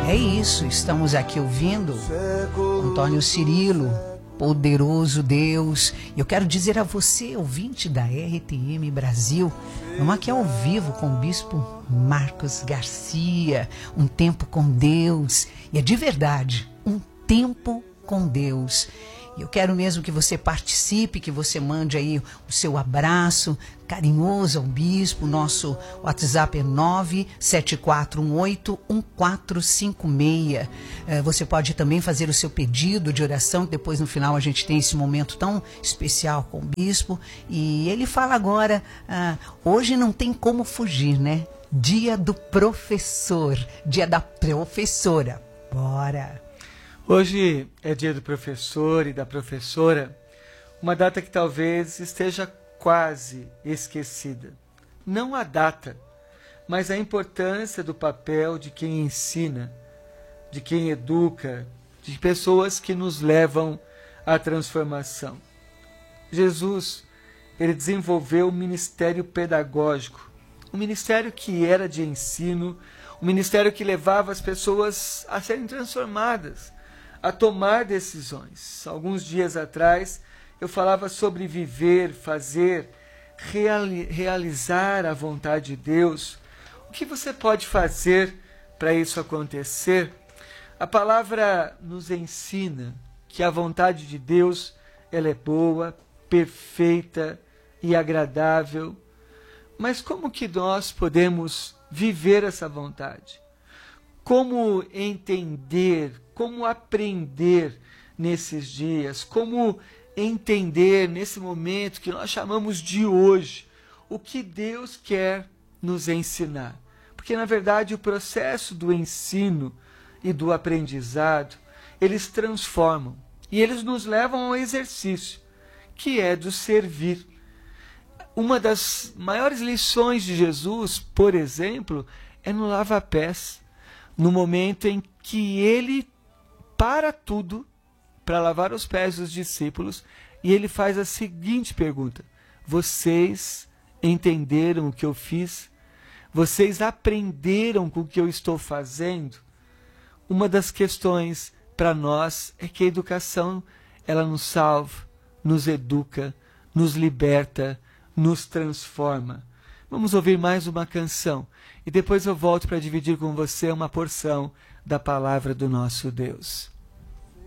É isso, estamos aqui ouvindo Antônio Cirilo, Poderoso Deus. Eu quero dizer a você, ouvinte da RTM Brasil, vamos aqui ao vivo com o Bispo Marcos Garcia, um tempo com Deus, e é de verdade, um tempo com Deus. E eu quero mesmo que você participe, que você mande aí o seu abraço carinhoso ao Bispo. Nosso WhatsApp é 974181456. Você pode também fazer o seu pedido de oração, que depois no final a gente tem esse momento tão especial com o Bispo. E ele fala agora, hoje não tem como fugir, né? Dia do professor, dia da professora. Bora! Hoje é dia do professor e da professora, uma data que talvez esteja quase esquecida. Não a data, mas a importância do papel de quem ensina, de quem educa, de pessoas que nos levam à transformação. Jesus, ele desenvolveu um ministério pedagógico, um ministério que era de ensino, um ministério que levava as pessoas a serem transformadas, a tomar decisões. Alguns dias atrás eu falava sobre viver, fazer, realizar a vontade de Deus. O que você pode fazer para isso acontecer? A palavra nos ensina que a vontade de Deus ela é boa, perfeita e agradável. Mas como que nós podemos viver essa vontade? Como entender, como aprender nesses dias, como entender nesse momento que nós chamamos de hoje, o que Deus quer nos ensinar. Porque, na verdade, o processo do ensino e do aprendizado, eles transformam e eles nos levam ao exercício, que é do servir. Uma das maiores lições de Jesus, por exemplo, é no lava-pés. No momento em que ele para tudo para lavar os pés dos discípulos e ele faz a seguinte pergunta: vocês entenderam o que eu fiz? Vocês aprenderam com o que eu estou fazendo? Uma das questões para nós é que a educação ela nos salva, nos educa, nos liberta, nos transforma. Vamos ouvir mais uma canção e depois eu volto para dividir com você uma porção da palavra do nosso Deus.